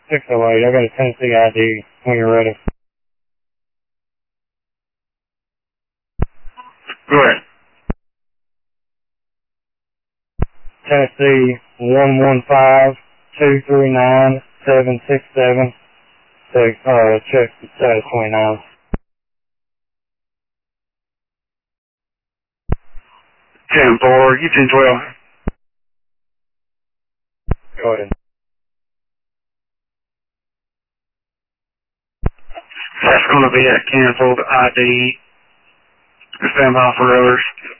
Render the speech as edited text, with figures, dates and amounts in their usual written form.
608, I got a Tennessee ID when you're ready. Go ahead. Tennessee 115-239-767. Check status 29. 10-4, you 10-12. Go ahead. That's going to be a canceled ID. Stand by for others.